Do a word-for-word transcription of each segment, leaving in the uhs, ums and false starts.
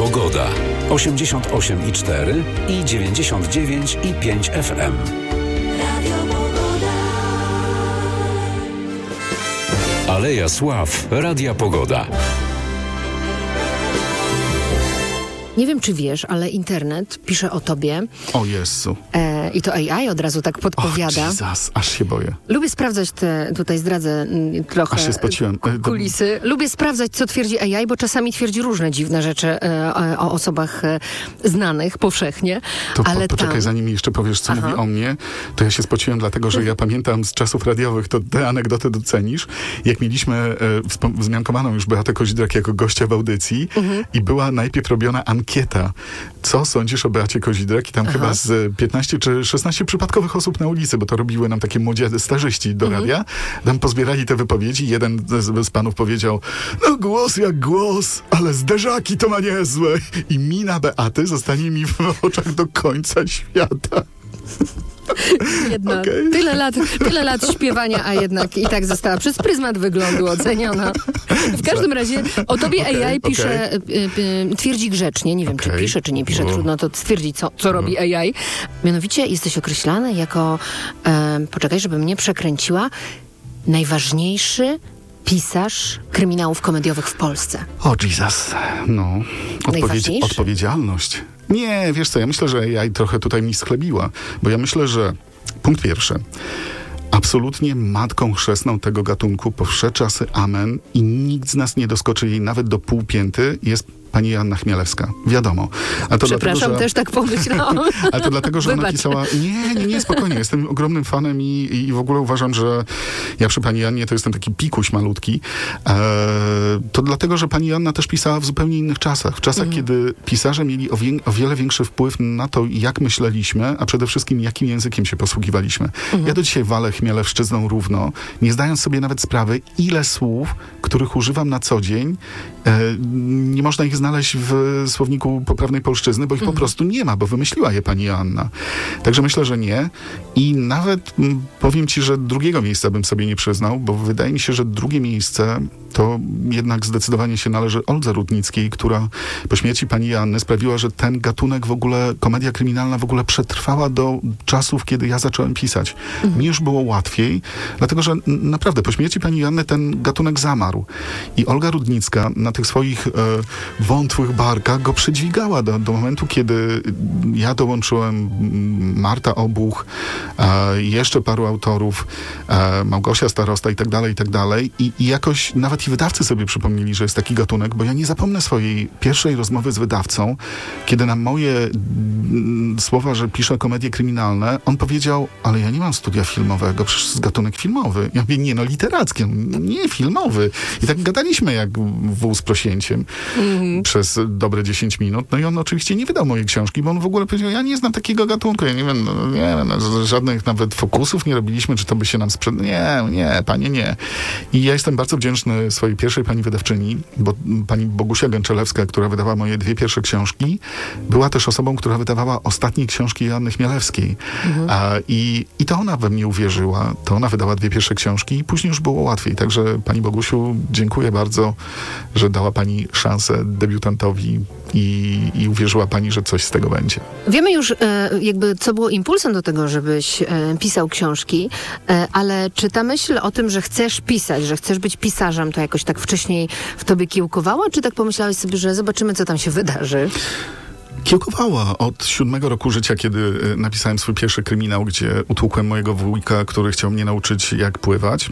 Pogoda. osiemdziesiąt osiem i cztery i dziewięćdziesiąt dziewięć i pięć F M. Aleja Sław, Radia Pogoda. Nie wiem, czy wiesz, ale internet pisze o tobie. O Jezu. E, I to A I od razu tak podpowiada. O Jesus, aż się boję. Lubię sprawdzać te, tutaj zdradzę m, trochę Aż się spociłem. k- kulisy. Lubię sprawdzać, co twierdzi A I, bo czasami twierdzi różne dziwne rzeczy e, o, o osobach e, znanych powszechnie. To ale po, poczekaj, tam... zanim mi jeszcze powiesz, co Aha. mówi o mnie, to ja się spociłem, dlatego że ja pamiętam z czasów radiowych, to tę anegdotę docenisz, jak mieliśmy e, wspom- wzmiankowaną już Beatę Kozidrak jako gościa w audycji mhm. i była najpierw robiona ankieta. Co sądzisz o Beacie Kozidrak? I tam Aha. chyba z piętnaście czy szesnaście przypadkowych osób na ulicy, bo to robiły nam takie młodzie starzyści do mhm. radia. Tam pozbierali te wypowiedzi. Jeden z, z panów powiedział, no głos jak głos, ale zderzaki to ma niezłe. I mina Beaty zostanie mi w oczach do końca świata. Jedna. Okay. Tyle lat, tyle lat śpiewania, a jednak i tak została przez pryzmat wyglądu oceniona. W każdym razie o tobie okay, A I pisze, okay. y, y, twierdzi grzecznie, nie wiem okay. czy pisze, czy nie pisze, oh. trudno to stwierdzić, co, co oh. robi A I. Mianowicie jesteś określany jako, y, poczekaj, żebym nie przekręciła, najważniejszy pisarz kryminałów komediowych w Polsce. O Jesus, no. Odpowiedzi- odpowiedzialność. Nie, wiesz co, ja myślę, że A I trochę tutaj mi schlebiła, bo ja myślę, że punkt pierwszy. Absolutnie matką chrzestną tego gatunku po wsze czasy amen i nikt z nas nie doskoczy jej nawet do pół pięty jest pani Joanna Chmielewska. Wiadomo. A to Przepraszam, dlatego, że... też tak pomyślałam. Ale to dlatego, że Wybacz. ona pisała... Nie, nie, nie, spokojnie. Jestem ogromnym fanem i, i w ogóle uważam, że ja przy pani Joannie to jestem taki pikuś malutki. E, to dlatego, że pani Joanna też pisała w zupełnie innych czasach. W czasach, mhm. kiedy pisarze mieli o, wie, o wiele większy wpływ na to, jak myśleliśmy, a przede wszystkim jakim językiem się posługiwaliśmy. Mhm. Ja do dzisiaj walę Chmielewszczyzną równo, nie zdając sobie nawet sprawy, ile słów, których używam na co dzień, e, nie można ich znaleźć w słowniku poprawnej polszczyzny, bo ich mhm. po prostu nie ma, bo wymyśliła je pani Joanna. Także myślę, że nie. I nawet m, powiem ci, że drugiego miejsca bym sobie nie przyznał, bo wydaje mi się, że drugie miejsce to jednak zdecydowanie się należy Oldze Rudnickiej, która po śmierci pani Joanny sprawiła, że ten gatunek w ogóle, komedia kryminalna w ogóle przetrwała do czasów, kiedy ja zacząłem pisać. Mhm. Mi już było łatwiej, dlatego że n- naprawdę po śmierci pani Joanny ten gatunek zamarł. I Olga Rudnicka na tych swoich e, wątłych barkach go przydźwigała do, do momentu, kiedy ja dołączyłem, Marta Obuch, e, jeszcze paru autorów, e, Małgosia Starosta i tak dalej, i tak dalej. I, i jakoś nawet i wydawcy sobie przypomnieli, że jest taki gatunek, bo ja nie zapomnę swojej pierwszej rozmowy z wydawcą, kiedy na moje mm, słowa, że piszę komedie kryminalne, on powiedział, ale ja nie mam studia filmowego, przecież jest gatunek filmowy. Ja mówię, nie no, literacki, nie filmowy. I tak gadaliśmy jak wół z prosięciem mm-hmm. przez dobre dziesięć minut. No i on oczywiście nie wydał mojej książki, bo on w ogóle powiedział, ja nie znam takiego gatunku, ja nie wiem, no, nie no, żadnych nawet fokusów nie robiliśmy, czy to by się nam sprzed... Nie, nie, panie, nie. I ja jestem bardzo wdzięczny swojej pierwszej pani wydawczyni, bo pani Bogusia Gęczelewska, która wydawała moje dwie pierwsze książki, była też osobą, która wydawała ostatnie książki Joanny Chmielewskiej. Mhm. A, i, I to ona we mnie uwierzyła, to ona wydała dwie pierwsze książki i później już było łatwiej. Także pani Bogusiu, dziękuję bardzo, że dała pani szansę debiutantowi i, i uwierzyła pani, że coś z tego będzie. Wiemy już e, jakby, co było impulsem do tego, żebyś e, pisał książki, e, ale czy ta myśl o tym, że chcesz pisać, że chcesz być pisarzem, to jakoś tak wcześniej w tobie kiełkowała, czy tak pomyślałeś sobie, że zobaczymy, co tam się wydarzy? Kiełkowała od siódmego roku życia, kiedy napisałem swój pierwszy kryminał, gdzie utłukłem mojego wujka, który chciał mnie nauczyć, jak pływać.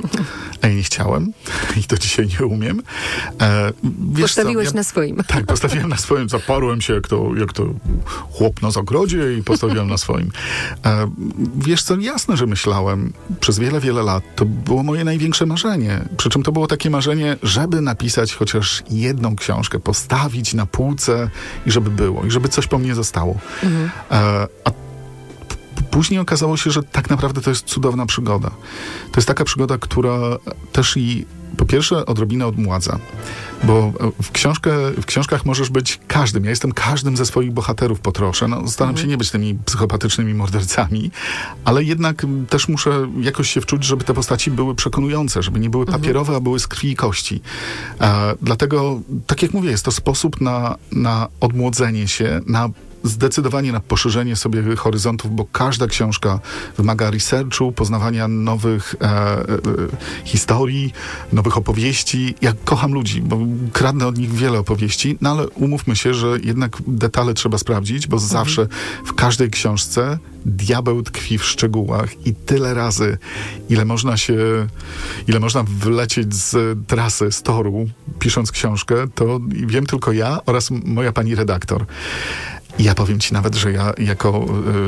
A ja nie chciałem i do dzisiaj nie umiem. E, wiesz Postawiłeś co, ja, na swoim. Tak, postawiłem na swoim. Zaparłem się jak to, jak to chłop na zagrodzie i postawiłem na swoim. E, wiesz co, jasne, że myślałem przez wiele, wiele lat. To było moje największe marzenie. Przy czym to było takie marzenie, żeby napisać chociaż jedną książkę, postawić na półce i żeby było. I żeby coś po mnie zostało. Mhm. E, a później okazało się, że tak naprawdę to jest cudowna przygoda. To jest taka przygoda, która też i po pierwsze odrobinę odmładza. Bo w, książkę, w książkach możesz być każdym. Ja jestem każdym ze swoich bohaterów po trosze. No, staram mhm. się nie być tymi psychopatycznymi mordercami, ale jednak też muszę jakoś się wczuć, żeby te postaci były przekonujące, żeby nie były papierowe, mhm. a były z krwi i kości. E, dlatego, tak jak mówię, jest to sposób na, na odmłodzenie się, na zdecydowanie na poszerzenie sobie horyzontów, bo każda książka wymaga researchu, poznawania nowych e, e, historii, nowych opowieści. Ja kocham ludzi, bo kradnę od nich wiele opowieści, no ale umówmy się, że jednak detale trzeba sprawdzić, bo mhm. zawsze w każdej książce diabeł tkwi w szczegółach i tyle razy, ile można się, ile można wlecieć z trasy, z toru, pisząc książkę, to wiem tylko ja oraz moja pani redaktor. I ja powiem ci nawet, że ja jako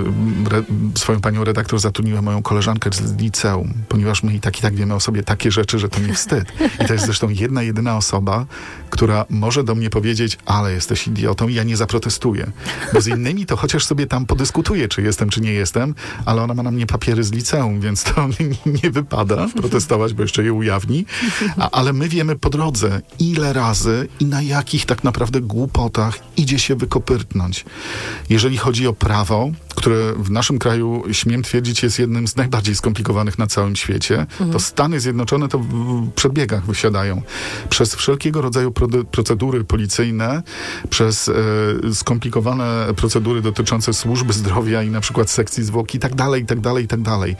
y, re, swoją panią redaktor zatrudniłem moją koleżankę z liceum, ponieważ my i tak i tak wiemy o sobie takie rzeczy, że to nie wstyd. I to jest zresztą jedna, jedyna osoba, która może do mnie powiedzieć, ale jesteś idiotą i ja nie zaprotestuję. Bo z innymi to chociaż sobie tam podyskutuję, czy jestem, czy nie jestem, ale ona ma na mnie papiery z liceum, więc to nie wypada protestować, bo jeszcze je ujawni. A, ale my wiemy po drodze, ile razy i na jakich tak naprawdę głupotach idzie się wykopyrtnąć. Jeżeli chodzi o prawo, które w naszym kraju, śmiem twierdzić, jest jednym z najbardziej skomplikowanych na całym świecie, mhm. to Stany Zjednoczone to w przedbiegach wysiadają. Przez wszelkiego rodzaju procedury policyjne, przez e, skomplikowane procedury dotyczące służby zdrowia i na przykład sekcji zwłok i tak dalej, i tak dalej, i tak dalej.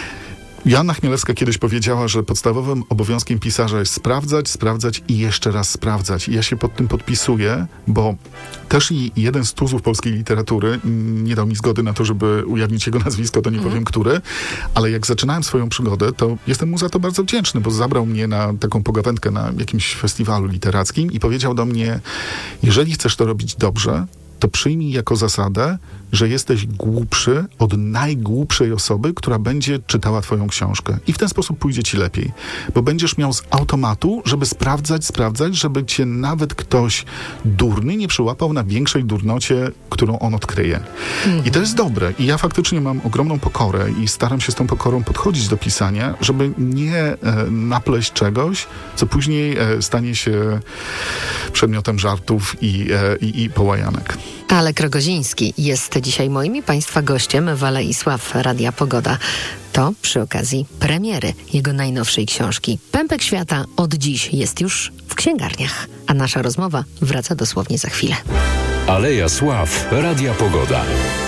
Joanna Chmielewska kiedyś powiedziała, że podstawowym obowiązkiem pisarza jest sprawdzać, sprawdzać i jeszcze raz sprawdzać. I ja się pod tym podpisuję, bo też i jeden z tuzów polskiej literatury nie dał mi zgody na to, żeby ujawnić jego nazwisko, to nie mm. powiem który, ale jak zaczynałem swoją przygodę, to jestem mu za to bardzo wdzięczny, bo zabrał mnie na taką pogawędkę na jakimś festiwalu literackim i powiedział do mnie, jeżeli chcesz to robić dobrze, to przyjmij jako zasadę, że jesteś głupszy od najgłupszej osoby, która będzie czytała twoją książkę. I w ten sposób pójdzie ci lepiej. Bo będziesz miał z automatu, żeby sprawdzać, sprawdzać, żeby cię nawet ktoś durny nie przyłapał na większej durnocie, którą on odkryje. Mhm. I to jest dobre. I ja faktycznie mam ogromną pokorę i staram się z tą pokorą podchodzić do pisania, żeby nie e, napleść czegoś, co później e, stanie się przedmiotem żartów i, e, i, i połajanek. Alek Rogoziński jest dzisiaj moim i Państwa gościem w Ale i Sław Radia Pogoda. To przy okazji premiery jego najnowszej książki. Pępek świata od dziś jest już w księgarniach, a nasza rozmowa wraca dosłownie za chwilę. Aleja Sław Radia Pogoda.